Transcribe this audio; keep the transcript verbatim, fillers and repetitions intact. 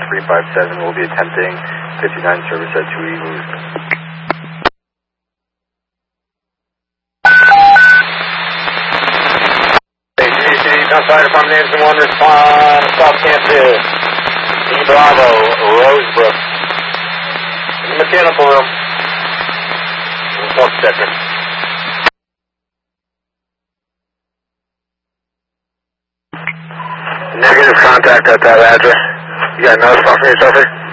three five seven will be attempting fifty-nine service at two Eagles. Fire Department Engine one, respond, South Campus, E Bravo, Rosebrook, mechanical room, one second. Negative contact at that address. You got another spot for yourself here?